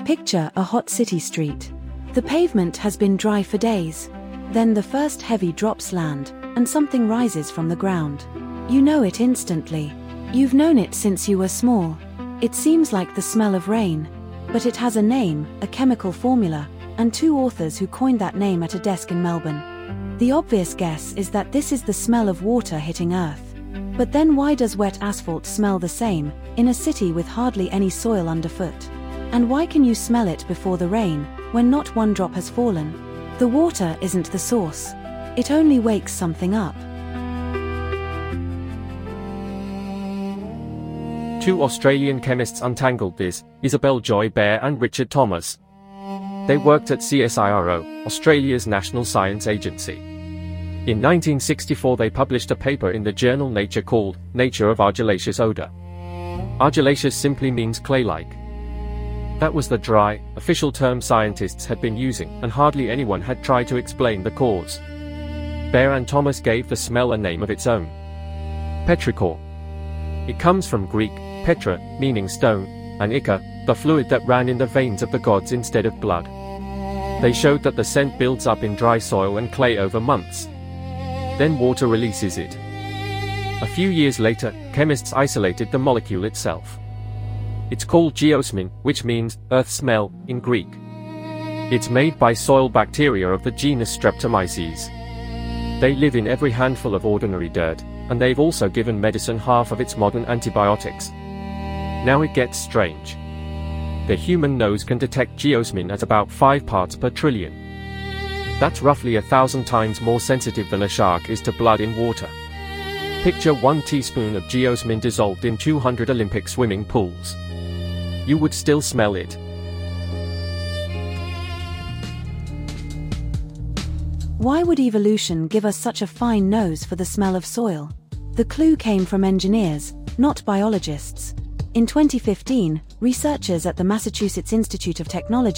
Picture a hot city street. The pavement has been dry for days. Then the first heavy drops land, and something rises from the ground. You know it instantly. You've known it since you were small. It seems like the smell of rain. But it has a name, a chemical formula, and two authors who coined that name at a desk in Melbourne. The obvious guess is that this is the smell of water hitting earth. But then why does wet asphalt smell the same, in a city with hardly any soil underfoot? And why can you smell it before the rain, when not one drop has fallen? The water isn't the source. It only wakes something up. Two Australian chemists untangled this, Isabel Joy Baer and Richard Thomas. They worked at CSIRO, Australia's national science agency. In 1964 they published a paper in the journal Nature called Nature of Argillaceous Odor. Argillaceous simply means clay-like. That was the dry, official term scientists had been using, and hardly anyone had tried to explain the cause. Baer and Thomas gave the smell a name of its own. Petrichor. It comes from Greek, petra, meaning stone, and ichor, the fluid that ran in the veins of the gods instead of blood. They showed that the scent builds up in dry soil and clay over months. Then water releases it. A few years later, chemists isolated the molecule itself. It's called geosmin, which means earth smell in Greek. It's made by soil bacteria of the genus Streptomyces. They live in every handful of ordinary dirt, and they've also given medicine half of its modern antibiotics. Now it gets strange. The human nose can detect geosmin at about 5 parts per trillion. That's roughly 1,000 times more sensitive than a shark is to blood in water. Picture 1 teaspoon of geosmin dissolved in 200 Olympic swimming pools. You would still smell it. Why would evolution give us such a fine nose for the smell of soil? The clue came from engineers, not biologists. In 2015, researchers at the Massachusetts Institute of Technology